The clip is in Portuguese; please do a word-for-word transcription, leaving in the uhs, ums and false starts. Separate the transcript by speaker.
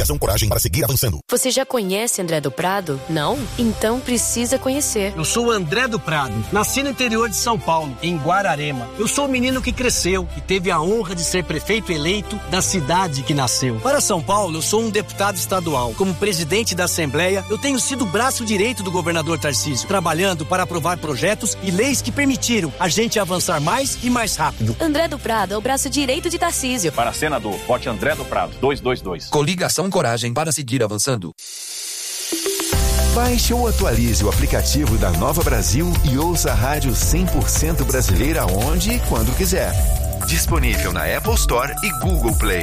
Speaker 1: Coligação Coragem para seguir avançando.
Speaker 2: Você já conhece André do Prado? Não? Então precisa conhecer.
Speaker 3: Eu sou o André do Prado. Nasci no interior de São Paulo, em Guararema. Eu sou o menino que cresceu e teve a honra de ser prefeito eleito da cidade que nasceu. Para São Paulo, eu sou um deputado estadual. Como presidente da Assembleia, eu tenho sido o braço direito do governador Tarcísio, trabalhando para aprovar projetos e leis que permitiram a gente avançar mais e mais rápido.
Speaker 2: André do Prado é o braço direito de Tarcísio.
Speaker 4: Para senador, vote André do Prado, dois dois dois.
Speaker 5: Coligação Coragem para seguir avançando.
Speaker 6: Baixe ou atualize o aplicativo da Nova Brasil e ouça a rádio cem por cento brasileira onde e quando quiser. Disponível na Apple Store e Google Play.